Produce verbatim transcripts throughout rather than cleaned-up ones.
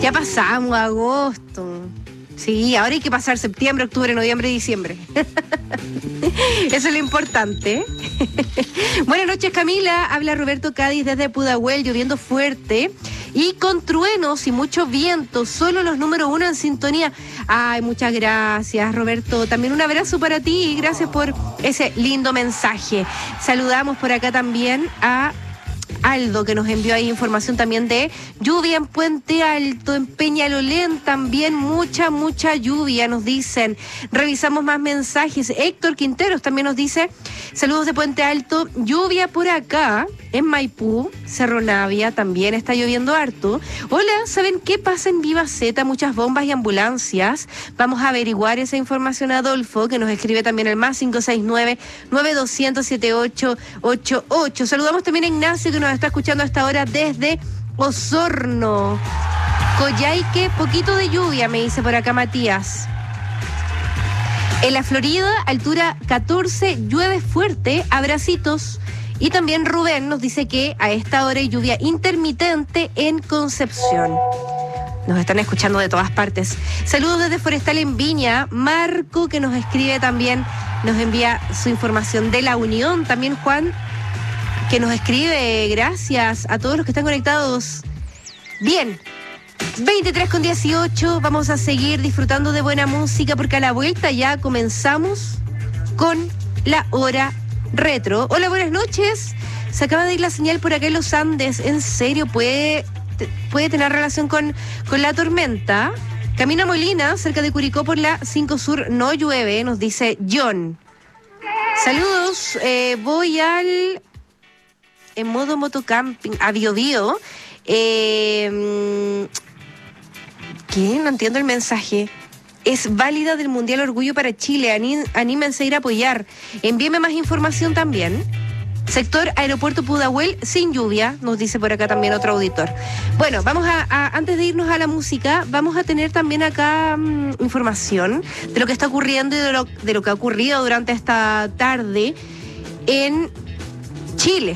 Ya pasamos agosto. Sí, ahora hay que pasar septiembre, octubre, noviembre y diciembre. Eso es lo importante. Buenas noches, Camila. Habla Roberto Cádiz desde Pudahuel, lloviendo fuerte y con truenos y mucho viento. Solo los número uno en sintonía. Ay, muchas gracias, Roberto. También un abrazo para ti y gracias por ese lindo mensaje. Saludamos por acá también a Aldo, que nos envió ahí información también de lluvia en Puente Alto, en Peñalolén también mucha, mucha lluvia, nos dicen. Revisamos más mensajes. Héctor Quinteros también nos dice, saludos de Puente Alto, lluvia por acá, en Maipú, Cerro Navia, también está lloviendo harto. Hola, ¿saben qué pasa en Viva Zeta? Muchas bombas y ambulancias. Vamos a averiguar esa información, Adolfo, que nos escribe también el más cinco seis nueve, nueve dos cero cero, siete ocho ocho ocho. Saludamos también a Ignacio, que nos está escuchando a esta hora desde Osorno. Coyhaique, poquito de lluvia, me dice por acá Matías. En la Florida, altura catorce, llueve fuerte, abracitos. Y también Rubén nos dice que a esta hora hay lluvia intermitente en Concepción. Nos están escuchando de todas partes. Saludos desde Forestal en Viña. Marco, que nos escribe también, nos envía su información de La Unión. También Juan, que nos escribe, gracias a todos los que están conectados. Bien, veintitrés con dieciocho, vamos a seguir disfrutando de buena música porque a la vuelta ya comenzamos con la hora retro. Hola, buenas noches. Se acaba de ir la señal por acá en los Andes. ¿En serio puede, puede tener relación con, con la tormenta? Camino a Molina, cerca de Curicó por la cinco Sur, no llueve, nos dice John. Saludos, eh, voy al... en modo motocamping, a Biobío. Eh, ¿Qué? No entiendo el mensaje. Es válida del Mundial Orgullo para Chile. Aní, anímense a ir a apoyar. Envíeme más información también. Sector Aeropuerto Pudahuel, sin lluvia, nos dice por acá también otro auditor. Bueno, vamos a, a antes de irnos a la música, vamos a tener también acá um, información de lo que está ocurriendo y de lo, de lo que ha ocurrido durante esta tarde en Chile.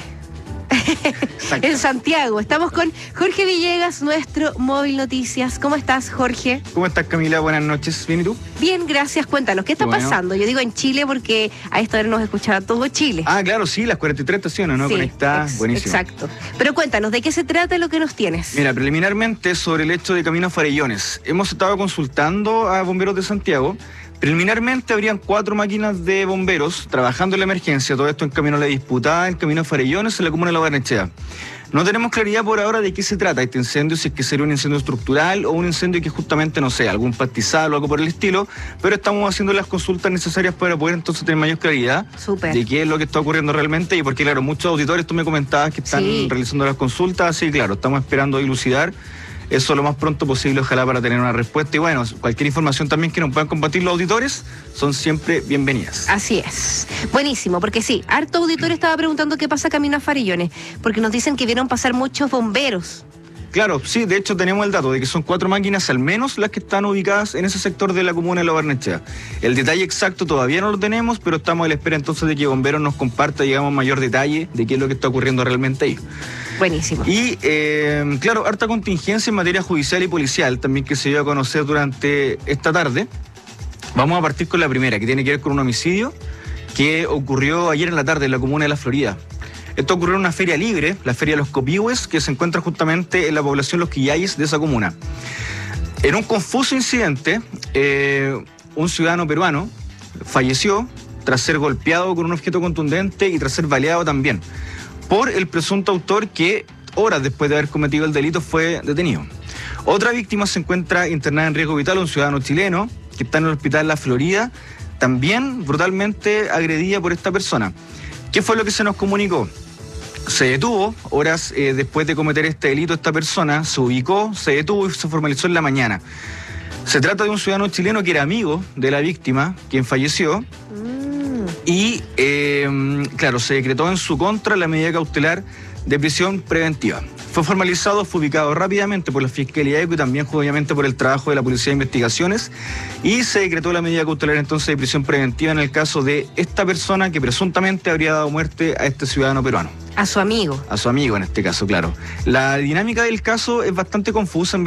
En Santiago. Estamos con Jorge Villegas, nuestro Móvil Noticias. ¿Cómo estás, Jorge? ¿Cómo estás, Camila? Buenas noches. ¿Bien y tú? Bien, gracias. Cuéntanos, ¿qué está bueno. pasando? Yo digo en Chile porque a esta hora nos escuchaba todo Chile. Ah, claro, sí, las cuarenta y tres estaciones, ¿no? Sí, Conectadas, ex- buenísimo. Exacto. Pero cuéntanos, ¿de qué se trata lo que nos tienes? Mira, preliminarmente sobre el hecho de Camino a Farellones. Hemos estado consultando a bomberos de Santiago. Preliminarmente habrían cuatro máquinas de bomberos trabajando en la emergencia, todo esto en Camino a la Disputada, en Camino a Farellones, en la comuna de La Barnechea. No tenemos claridad por ahora de qué se trata este incendio, si es que sería un incendio estructural o un incendio que justamente, no sé, algún pastizal o algo por el estilo, pero estamos haciendo las consultas necesarias para poder entonces tener mayor claridad Súper. de qué es lo que está ocurriendo realmente y porque, claro, muchos auditores, tú me comentabas que están Sí. realizando las consultas, sí, claro, estamos esperando dilucidar eso lo más pronto posible, ojalá, para tener una respuesta. Y bueno, cualquier información también que nos puedan compartir los auditores son siempre bienvenidas. Así es. Buenísimo, porque sí, harto auditor estaba preguntando qué pasa Camino a Farellones, porque nos dicen que vieron pasar muchos bomberos. Claro, sí, de hecho tenemos el dato de que son cuatro máquinas al menos las que están ubicadas en ese sector de la comuna de La Barnechea. El detalle exacto todavía no lo tenemos, pero estamos a la espera entonces de que Bomberos nos comparta, digamos, mayor detalle de qué es lo que está ocurriendo realmente ahí. Buenísimo. Y, eh, claro, harta contingencia en materia judicial y policial, también que se dio a conocer durante esta tarde. Vamos a partir con la primera, que tiene que ver con un homicidio que ocurrió ayer en la tarde en la comuna de La Florida. Esto ocurrió en una feria libre, la Feria de los Copihues, que se encuentra justamente en la población Los Quillayes de esa comuna. En un confuso incidente, eh, un ciudadano peruano falleció tras ser golpeado con un objeto contundente y tras ser baleado también por el presunto autor que, horas después de haber cometido el delito, fue detenido. Otra víctima se encuentra internada en riesgo vital, un ciudadano chileno que está en el hospital La Florida, también brutalmente agredida por esta persona. ¿Qué fue lo que se nos comunicó? Se detuvo horas eh, después de cometer este delito esta persona, se ubicó, se detuvo y se formalizó en la mañana. Se trata de un ciudadano chileno que era amigo de la víctima, quien falleció, mm. y, eh, claro, se decretó en su contra la medida cautelar de prisión preventiva. Fue formalizado, fue ubicado rápidamente por la Fiscalía y también obviamente por el trabajo de la Policía de Investigaciones y se decretó la medida cautelar entonces de prisión preventiva en el caso de esta persona que presuntamente habría dado muerte a este ciudadano peruano. A su amigo. A su amigo en este caso, claro. La dinámica del caso es bastante confusa.